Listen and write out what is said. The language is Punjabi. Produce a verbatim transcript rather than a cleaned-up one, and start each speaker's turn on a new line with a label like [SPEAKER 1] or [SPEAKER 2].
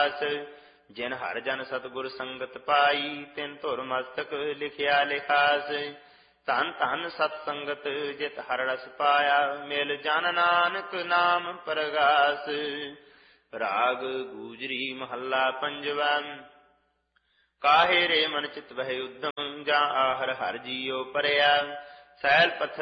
[SPEAKER 1] ਰਵਿਦਾਸ। ਜਿਨ ਹਰ ਜਨ ਸਤਿਗੁਰ ਸੰਗਤ ਪਾਈ, ਤਿਨ ਧੁਰ ਮਸਤਕ ਲਿਖਿਆ ਲਿਖਾਸ। ਧਨ ਧਨ ਸਤ ਸੰਗਤ ਜਿਤ ਹਰ ਰਸ ਪਾਇਆ, ਮਿਲ ਜਨ ਨਾਨਕ ਨਾਮ ਪਰਗਾਸ। ਰਾਗ ਗੂਜਰੀ ਮਹੱਲਾ ਪੰਜਵਾ। ਕਾਹੇ ਰੇ ਮਨ ਚਿਤ ਵਹਿ ਉਦਮ, ਜਾਂ ਆਹਰ ਹਰ ਜੀਉ ਪਰਿਆ। ਸੈਲ ਪੱਥਰ